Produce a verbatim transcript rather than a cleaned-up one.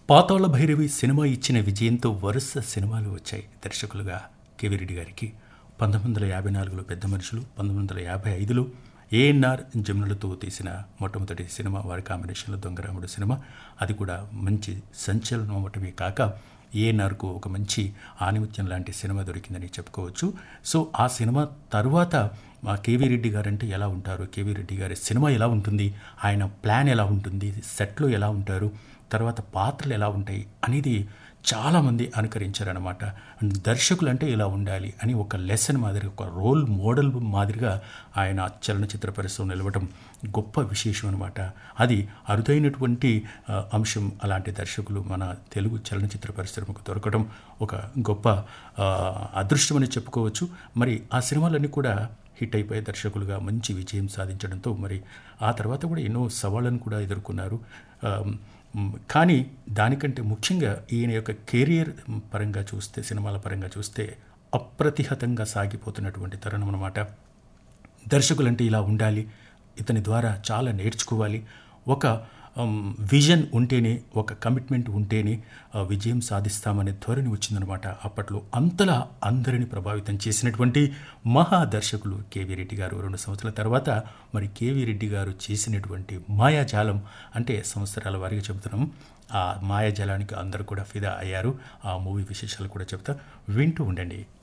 పాతాళ Bhairavi cinema ఇచ్చిన విజయంతో వరుస సినిమాలు వచ్చాయి దర్శకులుగా కేవీ రెడ్డి గారికి. పంతొమ్మిది వందల యాభై నాలుగులో పెద్ద మనుషులు, పంతొమ్మిది వందల యాభై ఐదులో ఏఎన్ఆర్ జమునులతో తీసిన మొట్టమొదటి సినిమా వారి కాంబినేషన్లో దొంగరాముడు సినిమా. అది కూడా మంచి సంచలనం అవ్వటమే కాక ఏఎన్ఆర్కు ఒక మంచి ఆనిముత్యం లాంటి సినిమా దొరికిందని చెప్పుకోవచ్చు. సో ఆ సినిమా తర్వాత మా కేవీ రెడ్డి గారు అంటే ఎలా ఉంటారు, కేవీ రెడ్డి గారి సినిమా ఎలా ఉంటుంది, ఆయన ప్లాన్ ఎలా ఉంటుంది, సెట్లో ఎలా ఉంటారు, తర్వాత పాత్రలు ఎలా ఉంటాయి అనేది చాలామంది అనుకరించారనమాట. దర్శకులు అంటే ఇలా ఉండాలి అని ఒక లెసన్ మాదిరిగా, ఒక రోల్ మోడల్ మాదిరిగా ఆయన చలనచిత్ర పరిశ్రమ నిలవటం గొప్ప విశేషం అనమాట. అది అరుదైనటువంటి అంశం. అలాంటి దర్శకులు మన తెలుగు చలనచిత్ర పరిశ్రమకు దొరకడం ఒక గొప్ప అదృష్టమని చెప్పుకోవచ్చు. మరి ఆ సినిమాలన్నీ కూడా హిట్ అయిపోయి దర్శకులుగా మంచి విజయం సాధించడంతో మరి ఆ తర్వాత కూడా ఎన్నో సవాళ్ళను కూడా ఎదుర్కొన్నారు. కానీ దానికంటే ముఖ్యంగా ఈయన యొక్క కెరియర్ పరంగా చూస్తే, సినిమాల పరంగా చూస్తే అప్రతిహతంగా సాగిపోతున్నటువంటి తరుణం అన్నమాట. దర్శకులంటే ఇలా ఉండాలి, ఇతని ద్వారా చాలా నేర్చుకోవాలి, ఒక విజన్ ఉంటేనే, ఒక కమిట్మెంట్ ఉంటేనే విజయం సాధిస్తామనే ధోరణి వచ్చిందనమాట. అప్పట్లో అంతలా అందరిని ప్రభావితం చేసినటువంటి మహా దర్శకులు కేవీ రెడ్డి గారు. రెండు సంవత్సరాల తర్వాత మరి కేవీ రెడ్డి గారు చేసినటువంటి మాయాజాలం అంటే సంవత్సరాల వారిగా చెబుతున్నాం. ఆ మాయాజాలానికి అందరూ కూడా ఫిదా అయ్యారు. ఆ మూవీ విశేషాలు కూడా చెప్తా, వింటూ ఉండండి.